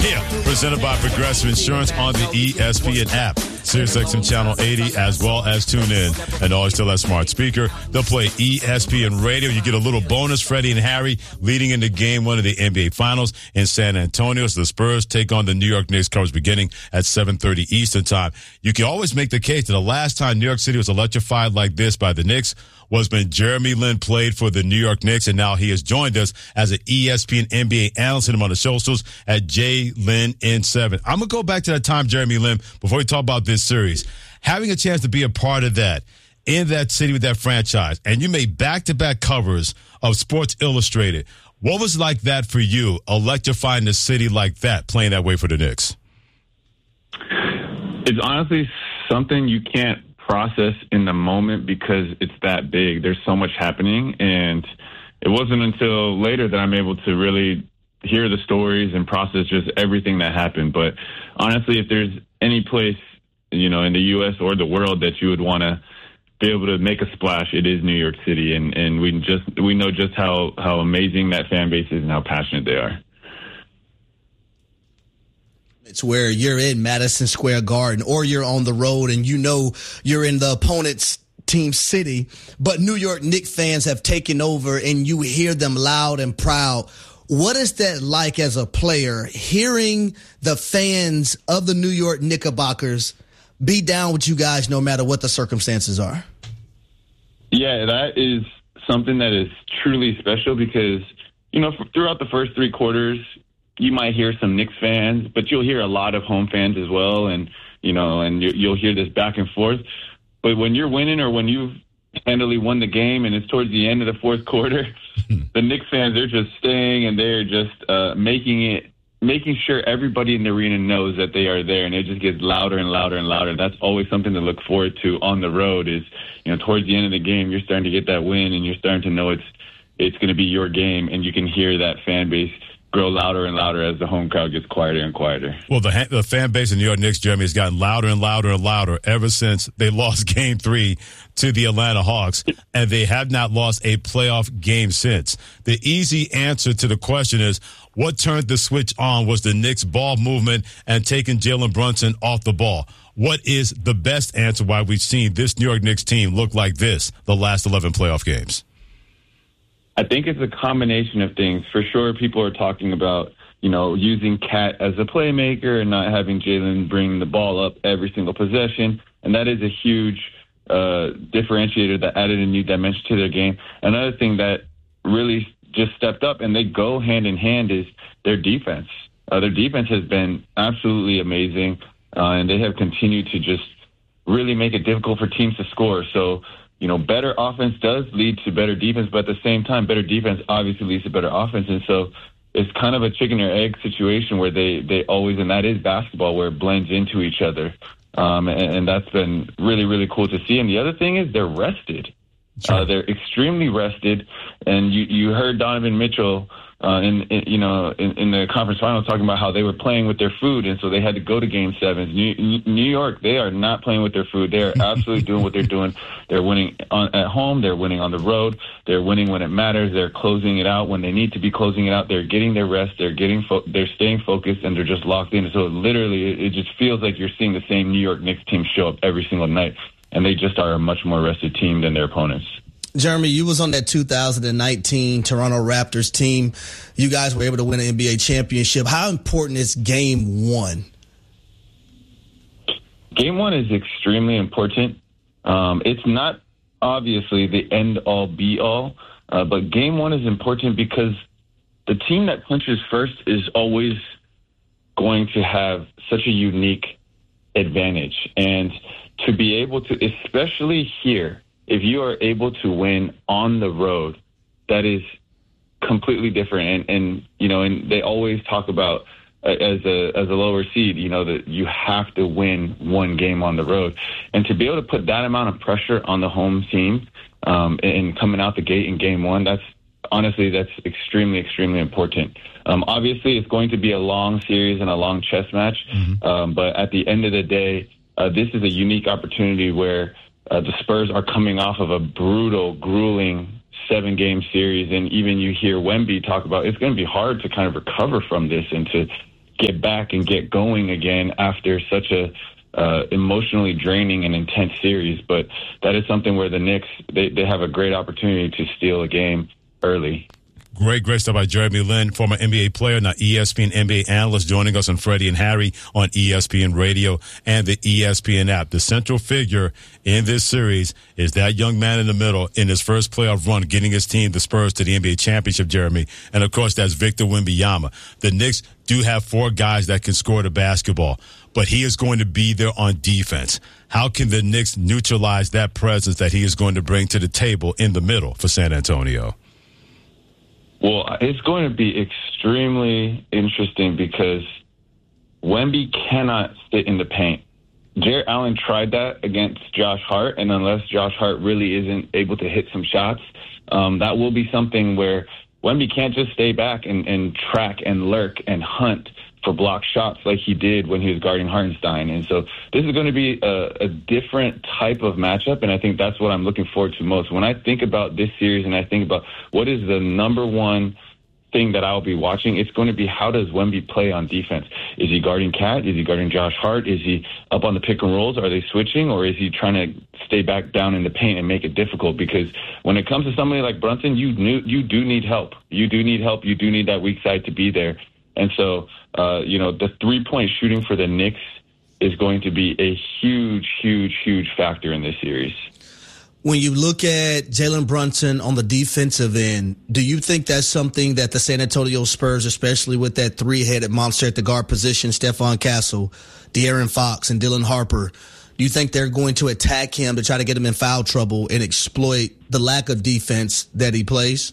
Yeah, presented by Progressive Insurance on the ESPN app, SiriusXM Channel 80, as well as tune in. And always tell that smart speaker, they'll play ESPN Radio. You get a little bonus. Freddie and Harry leading into Game 1 of the NBA Finals in San Antonio. So the Spurs take on the New York Knicks, coverage beginning at 7:30 Eastern Time. You can always make the case that the last time New York City was electrified like this by the Knicks was when Jeremy Lin played for the New York Knicks, and now he has joined us as an ESPN NBA analyst. Hit him on the socials at JLinN7. I'm going to go back to that time, Jeremy Lin, before we talk about this series. Having a chance to be a part of that, in that city with that franchise, and you made back-to-back covers of Sports Illustrated. What was like that for you, electrifying the city like that, playing that way for the Knicks? It's honestly something you can't process in the moment because it's that big. There's so much happening, and it wasn't until later that I'm able to really hear the stories and process just everything that happened. But honestly, if there's any place, in the U.S. or the world that you would want to be able to make a splash, it is New York City, and we know just how amazing that fan base is and how passionate they are. It's where you're in Madison Square Garden or you're on the road and you're in the opponent's team city, but New York Knicks fans have taken over and you hear them loud and proud. What is that like as a player, hearing the fans of the New York Knickerbockers be down with you guys no matter what the circumstances are? Yeah, that is something that is truly special because, throughout the first three quarters, you might hear some Knicks fans, but you'll hear a lot of home fans as well, and you'll hear this back and forth. But when you're winning or when you've handily won the game and it's towards the end of the fourth quarter, the Knicks fans, they're just staying and they're just making sure everybody in the arena knows that they are there, and it just gets louder and louder and louder. That's always something to look forward to on the road is, towards the end of the game, you're starting to get that win and you're starting to know it's going to be your game, and you can hear that fan base grow louder and louder as the home crowd gets quieter and quieter. Well, the fan base in New York Knicks, Jeremy, has gotten louder and louder and louder ever since they lost Game 3 to the Atlanta Hawks, and they have not lost a playoff game since. The easy answer to the question is, what turned the switch on was the Knicks' ball movement and taking Jalen Brunson off the ball. What is the best answer why we've seen this New York Knicks team look like this the last 11 playoff games? I think it's a combination of things. For sure, people are talking about, using Cat as a playmaker and not having Jalen bring the ball up every single possession. And that is a huge differentiator that added a new dimension to their game. Another thing that really just stepped up, and they go hand in hand, is their defense. Their defense has been absolutely amazing, and they have continued to just really make it difficult for teams to score. So, better offense does lead to better defense, but at the same time, better defense obviously leads to better offense. And so it's kind of a chicken or egg situation where they always, and that is basketball, where it blends into each other. And that's been really, really cool to see. And the other thing is they're rested. Sure. They're extremely rested. And you heard Donovan Mitchell in the conference finals talking about how they were playing with their food, and so they had to go to Game 7. New York, they are not playing with their food. They are absolutely doing what they're doing. They're winning at home. They're winning on the road. They're winning when it matters. They're closing it out when they need to be closing it out. They're getting their rest. They're staying focused, and they're just locked in. So literally, it just feels like you're seeing the same New York Knicks team show up every single night, and they just are a much more rested team than their opponents. Jeremy, you was on that 2019 Toronto Raptors team. You guys were able to win an NBA championship. How important is Game 1? Game 1 is extremely important. It's not obviously the end-all, be-all, but Game 1 is important because the team that punches first is always going to have such a unique advantage. And to be able to, especially here, if you are able to win on the road, that is completely different. And they always talk about as a lower seed, that you have to win one game on the road. And to be able to put that amount of pressure on the home team and coming out the gate in Game 1, that's extremely, extremely important. Obviously, it's going to be a long series and a long chess match. Mm-hmm. But at the end of the day, this is a unique opportunity where the Spurs are coming off of a brutal, grueling 7-game series. And even you hear Wemby talk about it's going to be hard to kind of recover from this and to, get back and get going again after such a emotionally draining and intense series. But that is something where the Knicks, they have a great opportunity to steal a game early. Great stuff by Jeremy Lin, former NBA player, now ESPN NBA analyst, joining us on Freddie and Harry on ESPN Radio and the ESPN app. The central figure in this series is that young man in the middle in his first playoff run, getting his team, the Spurs, to the NBA championship, Jeremy. And, of course, that's Victor Wembanyama. The Knicks do have 4 guys that can score the basketball, but he is going to be there on defense. How can the Knicks neutralize that presence that he is going to bring to the table in the middle for San Antonio? Well, it's going to be extremely interesting because Wemby cannot sit in the paint. Jarrett Allen tried that against Josh Hart, and unless Josh Hart really isn't able to hit some shots, that will be something where Wemby can't just stay back and track and lurk and hunt for block shots like he did when he was guarding Hartenstein. And so this is going to be a different type of matchup, and I think that's what I'm looking forward to most. When I think about this series and I think about what is the number one thing that I'll be watching, it's going to be how does Wemby play on defense? Is he guarding Cat? Is he guarding Josh Hart? Is he up on the pick and rolls? Are they switching? Or is he trying to stay back down in the paint and make it difficult? Because when it comes to somebody like Brunson, you do need help. You do need help. You do need that weak side to be there. And so, the three-point shooting for the Knicks is going to be a huge factor in this series. When you look at Jalen Brunson on the defensive end, do you think that's something that the San Antonio Spurs, especially with that 3-headed monster at the guard position, Stephon Castle, De'Aaron Fox, and Dylan Harper, do you think they're going to attack him to try to get him in foul trouble and exploit the lack of defense that he plays?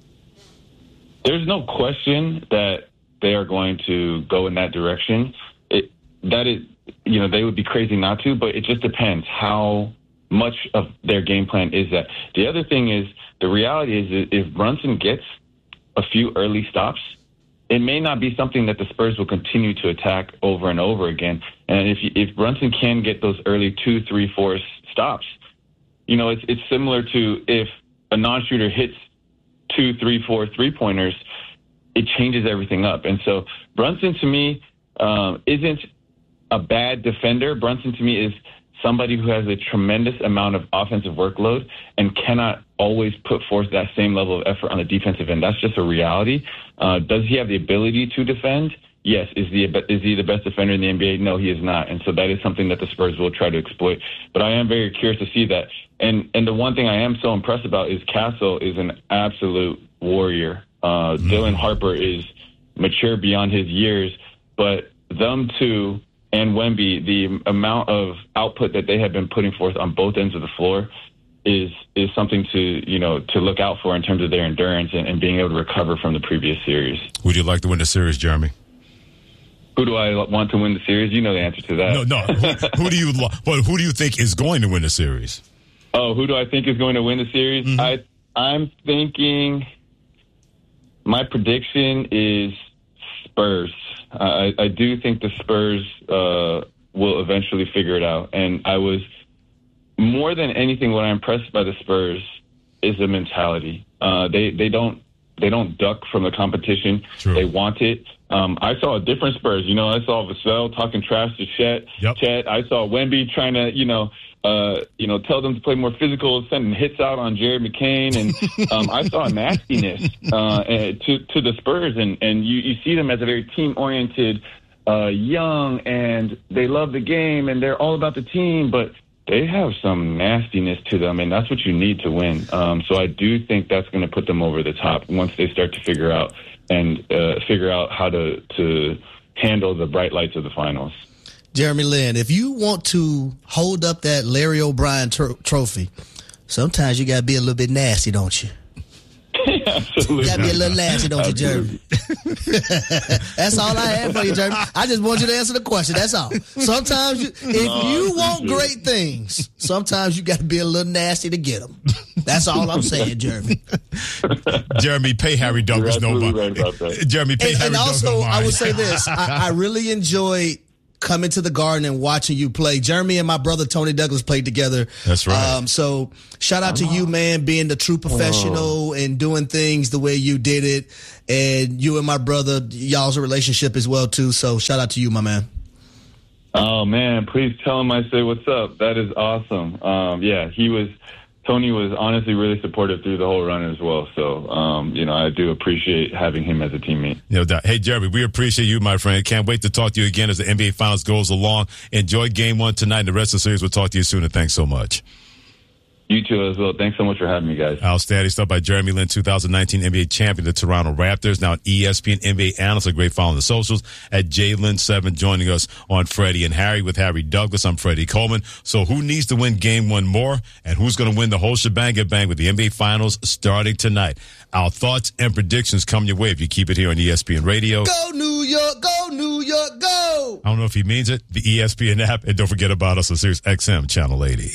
There's no question that they are going to go in that direction. They would be crazy not to, but it just depends how much of their game plan is that. The other thing is, the reality is if Brunson gets a few early stops, it may not be something that the Spurs will continue to attack over and over again. And if Brunson can get those early 2, 3, 4 stops, it's similar to if a non-shooter hits 2, 3, 4 3-pointers, it changes everything up. And so Brunson, to me, isn't a bad defender. Brunson, to me, is somebody who has a tremendous amount of offensive workload and cannot always put forth that same level of effort on the defensive end. That's just a reality. Does he have the ability to defend? Yes. Is he the best defender in the NBA? No, he is not. And so that is something that the Spurs will try to exploit. But I am very curious to see that. And the one thing I am so impressed about is Castle is an absolute warrior. Dylan Harper is mature beyond his years, but them two and Wemby, the amount of output that they have been putting forth on both ends of the floor is something to look out for in terms of their endurance and being able to recover from the previous series. Would you like to win the series, Jeremy? Who do I want to win the series? You know the answer to that. No. Who do you think is going to win the series? Oh, who do I think is going to win the series? Mm-hmm. I'm thinking. My prediction is Spurs. I do think the Spurs will eventually figure it out. And I was, more than anything, what I'm impressed by the Spurs is the mentality. They don't duck from the competition. True. They want it. I saw a different Spurs. I saw Vassell talking trash to Chet. Yep. Chet. I saw Wemby trying to, tell them to play more physical, sending hits out on Jared McCain. And I saw a nastiness to the Spurs. And you see them as a very team-oriented, young, and they love the game, and they're all about the team. But they have some nastiness to them, and that's what you need to win. So I do think that's going to put them over the top once they start to figure out how to handle the bright lights of the finals. Jeremy Lin, if you want to hold up that Larry O'Brien trophy, sometimes you got to be a little bit nasty, don't you? Absolutely. You got to be a little nasty, don't you, Jeremy? That's all I have for you, Jeremy. I just want you to answer the question. That's all. Sometimes, if you want great things, sometimes you got to be a little nasty to get them. That's all I'm saying, Jeremy. Jeremy, pay Harry Douglas no mind. Right about that. Jeremy, pay Harry Douglas no mind. And also, I would say this. I really enjoyed coming to the Garden and watching you play. Jeremy and my brother Tony Douglas played together. That's right. So shout out to you, man, being the true professional and doing things the way you did it. And you and my brother, y'all's a relationship as well, too. So shout out to you, my man. Oh, man, please tell him I say what's up. That is awesome. Tony was honestly really supportive through the whole run as well. So, I do appreciate having him as a teammate. No doubt. Hey, Jeremy, we appreciate you, my friend. Can't wait to talk to you again as the NBA Finals goes along. Enjoy Game 1 tonight and the rest of the series. We'll talk to you soon, and thanks so much. You too as well. Thanks so much for having me, guys. Outstanding stuff by Jeremy Lin, 2019 NBA champion, the Toronto Raptors. Now an ESPN NBA analyst. A great follow on the socials at JLin7, joining us on Freddie and Harry with Harry Douglas. I'm Freddie Coleman. So who needs to win Game 1 more? And who's going to win the whole shebang and bang with the NBA Finals starting tonight? Our thoughts and predictions come your way if you keep it here on ESPN Radio. Go New York, go New York, go! I don't know if he means it. The ESPN app. And don't forget about us on Sirius XM Channel 80.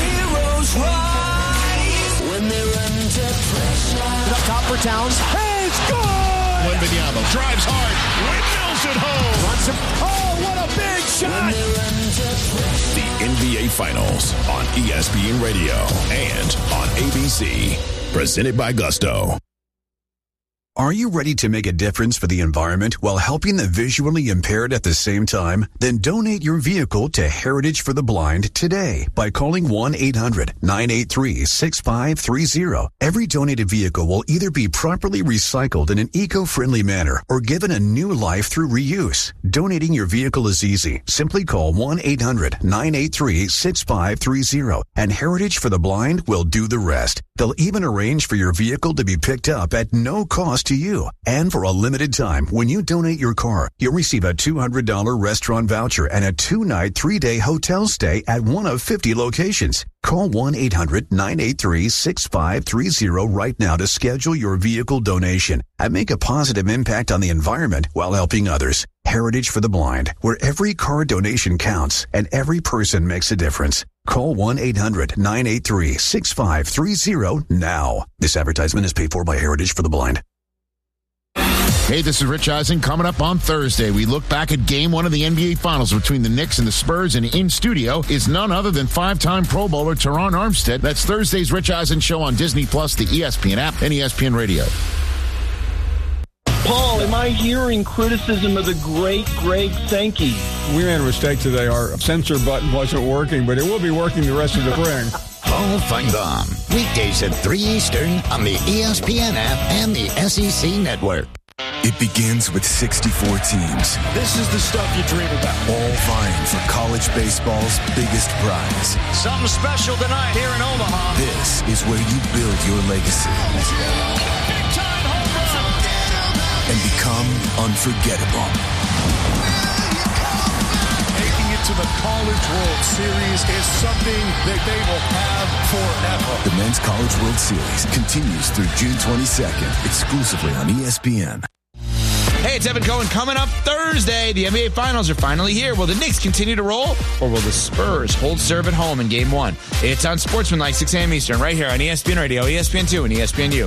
When they're under pressure. Up top for Towns. Hey, it's good! Wembanyama drives hard. Windmills it home. Runs him. Oh, what a big shot! The NBA Finals on ESPN Radio and on ABC. Presented by Gusto. Are you ready to make a difference for the environment while helping the visually impaired at the same time? Then donate your vehicle to Heritage for the Blind today by calling 1-800-983-6530. Every donated vehicle will either be properly recycled in an eco-friendly manner or given a new life through reuse. Donating your vehicle is easy. Simply call 1-800-983-6530 and Heritage for the Blind will do the rest. They'll even arrange for your vehicle to be picked up at no cost to you. And for a limited time, when you donate your car, you'll receive a $200 restaurant voucher and a 2-night, 3-day hotel stay at one of 50 locations. Call 1-800-983-6530 right now to schedule your vehicle donation and make a positive impact on the environment while helping others. Heritage for the Blind, where every car donation counts and every person makes a difference. Call 1-800-983-6530 now. This advertisement is paid for by Heritage for the Blind. Hey, this is Rich Eisen. Coming up on Thursday, we look back at Game 1 of the NBA Finals between the Knicks and the Spurs, and in studio is none other than 5-time Pro Bowler Teron Armstead. That's Thursday's Rich Eisen Show on Disney+, the ESPN app, and ESPN Radio. Paul, am I hearing criticism of the great Greg Sankey? We made a mistake today. Our censor button wasn't working, but it will be working the rest of the spring. Paul Feinbaum, weekdays at 3 Eastern on the ESPN app and the SEC Network. It begins with 64 teams. This is the stuff you dream about. All vying for college baseball's biggest prize. Something special tonight here in Omaha. This is where you build your legacy. Big time home run. And become unforgettable. Making it to the College World Series is something that they will have forever. The Men's College World Series continues through June 22nd, exclusively on ESPN. Hey, it's Evan Cohen. Coming up Thursday, the NBA Finals are finally here. Will the Knicks continue to roll, or will the Spurs hold serve at home in Game 1? It's on Sportsmanlike, 6 a.m. Eastern, right here on ESPN Radio, ESPN2, and ESPNU.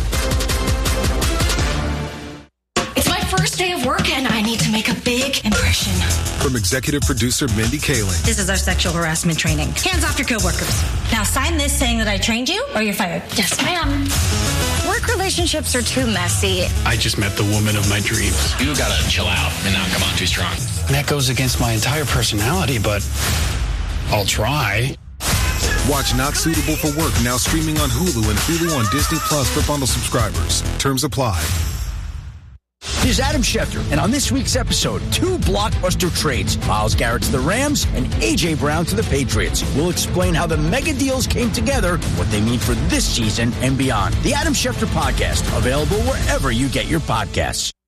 It's my first day of work, and I need to make a big impression. From executive producer Mindy Kaling. This is our sexual harassment training. Hands off your coworkers. Now sign this saying that I trained you, or you're fired. Yes, ma'am. Work relationships are too messy. I just met the woman of my dreams. You gotta chill out and not come on too strong. That goes against my entire personality, but I'll try. Watch Not Suitable for Work now streaming on Hulu and Hulu on Disney Plus for bundle subscribers. Terms apply. This is Adam Schefter, and on this week's episode, 2 blockbuster trades. Myles Garrett to the Rams and A.J. Brown to the Patriots. We'll explain how the mega deals came together, what they mean for this season and beyond. The Adam Schefter Podcast, available wherever you get your podcasts.